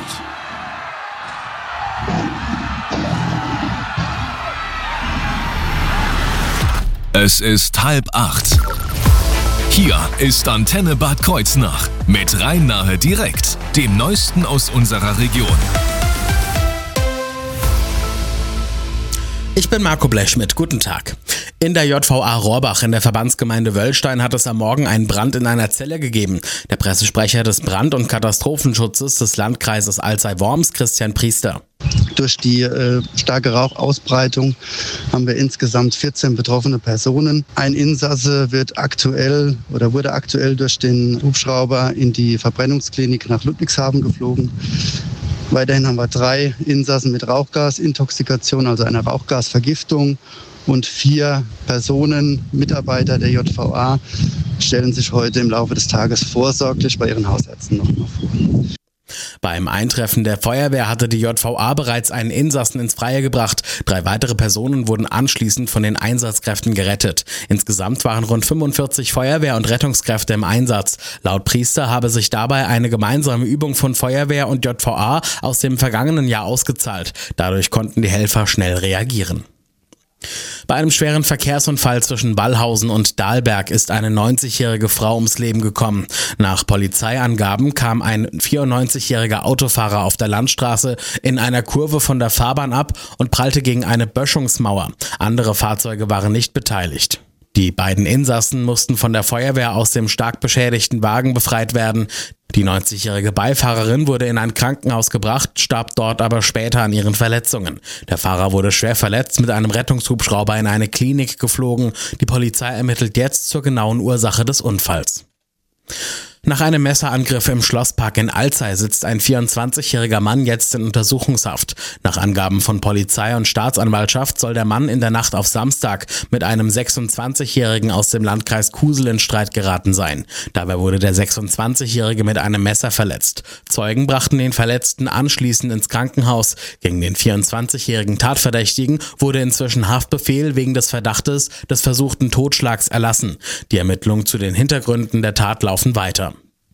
Es ist 7:30. Hier ist Antenne Bad Kreuznach mit Rhein-Nahe direkt, dem Neuesten aus unserer Region. Ich bin Marco Blechschmidt, guten Tag. In der JVA Rohrbach in der Verbandsgemeinde Wöllstein hat es am Morgen einen Brand in einer Zelle gegeben. Der Pressesprecher des Brand- und Katastrophenschutzes des Landkreises Alzey-Worms, Christian Priester. Durch die starke Rauchausbreitung haben wir insgesamt 14 betroffene Personen. Ein Insasse wurde aktuell durch den Hubschrauber in die Verbrennungsklinik nach Ludwigshafen geflogen. Weiterhin haben wir 3 Insassen mit Rauchgasintoxikation, also einer Rauchgasvergiftung. Und 4 Personen, Mitarbeiter der JVA, stellen sich heute im Laufe des Tages vorsorglich bei ihren Hausärzten nochmal vor. Beim Eintreffen der Feuerwehr hatte die JVA bereits einen Insassen ins Freie gebracht. 3 weitere Personen wurden anschließend von den Einsatzkräften gerettet. Insgesamt waren rund 45 Feuerwehr- und Rettungskräfte im Einsatz. Laut Priester habe sich dabei eine gemeinsame Übung von Feuerwehr und JVA aus dem vergangenen Jahr ausgezahlt. Dadurch konnten die Helfer schnell reagieren. Bei einem schweren Verkehrsunfall zwischen Wallhausen und Dahlberg ist eine 90-jährige Frau ums Leben gekommen. Nach Polizeiangaben kam ein 94-jähriger Autofahrer auf der Landstraße in einer Kurve von der Fahrbahn ab und prallte gegen eine Böschungsmauer. Andere Fahrzeuge waren nicht beteiligt. Die beiden Insassen mussten von der Feuerwehr aus dem stark beschädigten Wagen befreit werden. Die 90-jährige Beifahrerin wurde in ein Krankenhaus gebracht, starb dort aber später an ihren Verletzungen. Der Fahrer wurde schwer verletzt mit einem Rettungshubschrauber in eine Klinik geflogen. Die Polizei ermittelt jetzt zur genauen Ursache des Unfalls. Nach einem Messerangriff im Schlosspark in Alzey sitzt ein 24-jähriger Mann jetzt in Untersuchungshaft. Nach Angaben von Polizei und Staatsanwaltschaft soll der Mann in der Nacht auf Samstag mit einem 26-jährigen aus dem Landkreis Kusel in Streit geraten sein. Dabei wurde der 26-jährige mit einem Messer verletzt. Zeugen brachten den Verletzten anschließend ins Krankenhaus. Gegen den 24-jährigen Tatverdächtigen wurde inzwischen Haftbefehl wegen des Verdachtes des versuchten Totschlags erlassen. Die Ermittlungen zu den Hintergründen der Tat laufen weiter.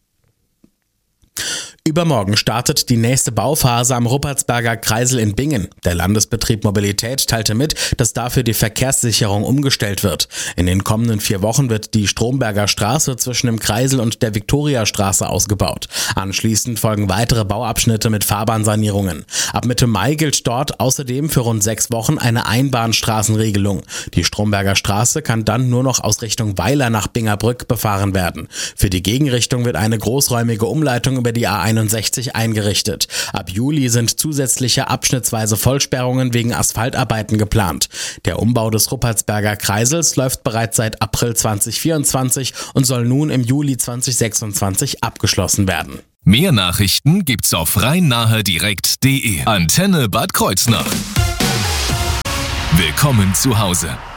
Übermorgen startet die nächste Bauphase am Ruppertsberger Kreisel in Bingen. Der Landesbetrieb Mobilität teilte mit, dass dafür die Verkehrssicherung umgestellt wird. In den kommenden 4 Wochen wird die Stromberger Straße zwischen dem Kreisel und der Viktoriastraße ausgebaut. Anschließend folgen weitere Bauabschnitte mit Fahrbahnsanierungen. Ab Mitte Mai gilt dort außerdem für rund 6 Wochen eine Einbahnstraßenregelung. Die Stromberger Straße kann dann nur noch aus Richtung Weiler nach Bingerbrück befahren werden. Für die Gegenrichtung wird eine großräumige Umleitung über die A61 eingerichtet. Ab Juli sind zusätzliche abschnittsweise Vollsperrungen wegen Asphaltarbeiten geplant. Der Umbau des Ruppertsberger Kreisels läuft bereits seit April 2024 und soll nun im Juli 2026 abgeschlossen werden. Mehr Nachrichten gibt's auf rhein-nahe-direkt.de. Antenne Bad Kreuznach. Willkommen zu Hause.